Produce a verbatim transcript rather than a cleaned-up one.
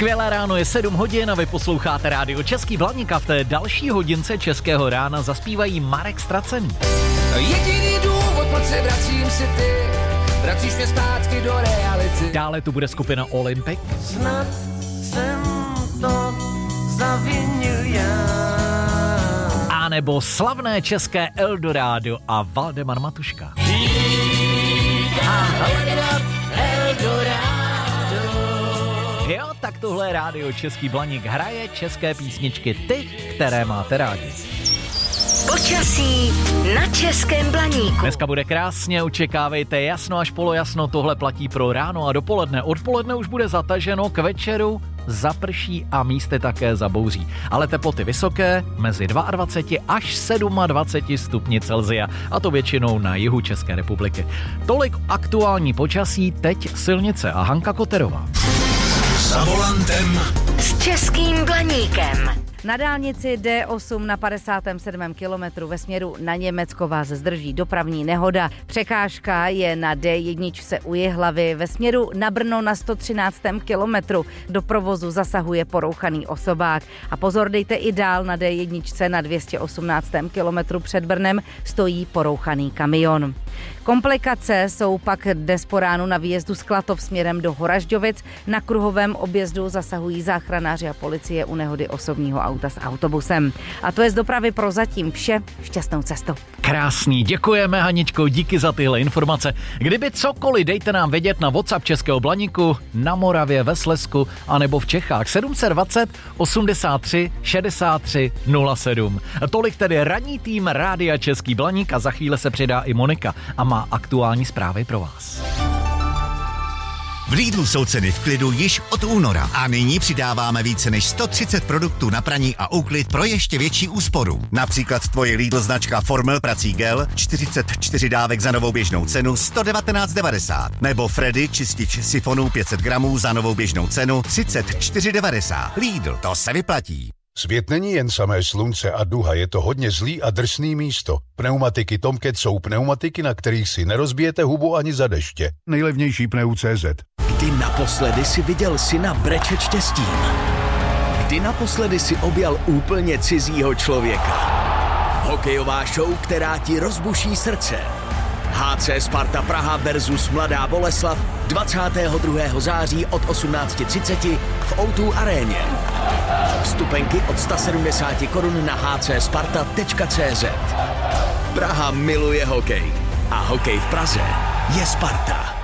Skvělé ráno, je sedm hodin a vy posloucháte rádio Český Blaník a v té další hodince Českého rána zaspívají Marek Stracený. Jediný důvod, proč se vracím, si ty, vracíš mě zpátky do reality. Dále tu bude skupina Olympic. Snad jsem to zavinil já. A nebo slavné české Eldorado a Valdemar Matuška. A hledat Eldorado. Jo, tak tohle je rádio Český Blaník, hraje české písničky, ty, které máte rádi. Počasí na Českém Blaníku. Dneska bude krásně, očekávejte jasno až polojasno, tohle platí pro ráno a dopoledne. Odpoledne už bude zataženo, k večeru zaprší a místy také zabouří. Ale teploty vysoké, mezi dvacet dva až dvacet sedm stupni Celsia, a to většinou na jihu České republiky. Tolik aktuální počasí, teď silnice a Hanka Koterová. Za volantem S Českým Blaníkem. Na dálnici D osm na padesátém sedmém kilometru ve směru na Německo vás zdrží dopravní nehoda. Překážka je na D jedna u Jihlavy ve směru na Brno na sto třináctém kilometru. Do provozu zasahuje porouchaný osobák. A pozor, dejte i dál, na D jedna na dvě stě osmnáctém kilometru před Brnem stojí porouchaný kamion. Komplikace jsou pak dnes po ránu na výjezdu z Klatov směrem do Horažďovic. Na kruhovém objezdu zasahují záchranáři a policie u nehody osobního auta s autobusem. A to je z dopravy prozatím vše. Šťastnou cestu. Krásný, děkujeme Haničko, díky za tyhle informace. Kdyby cokoliv, dejte nám vědět na WhatsApp Českého Blaníku, na Moravě, ve Slezsku anebo v Čechách sedm set dvacet osmdesát tři šedesát tři nula sedm. Tolik tedy ranní tým Rádia Český Blaník a za chvíli se přidá i Monika a má aktuální zprávy pro vás. V Lidlu jsou ceny v klidu již od února a nyní přidáváme více než sto třicet produktů na praní a úklid pro ještě větší úsporu. Například tvoje Lidl značka Formel prací gel, čtyřicet čtyři dávek za novou běžnou cenu sto devatenáct devadesát. Nebo Freddy čistič sifonů pět set gramů za novou běžnou cenu třicet čtyři devadesát. Lidl, to se vyplatí. Svět není jen samé slunce a duha, je to hodně zlý a drsný místo. Pneumatiky Tomcat jsou pneumatiky, na kterých si nerozbijete hubu ani za deště. Nejlevnější pneu tečka cé zet. Kdy naposledy si viděl syna brečet štěstím? Kdy naposledy si objal úplně cizího člověka? Hokejová show, která ti rozbuší srdce. há cé Sparta Praha versus Mladá Boleslav dvacátého druhého září od osmnáct třicet v ó dva aréně. Vstupenky od sto sedmdesát korun na há cé sparta tečka cé zet. Praha miluje hokej a hokej v Praze je Sparta.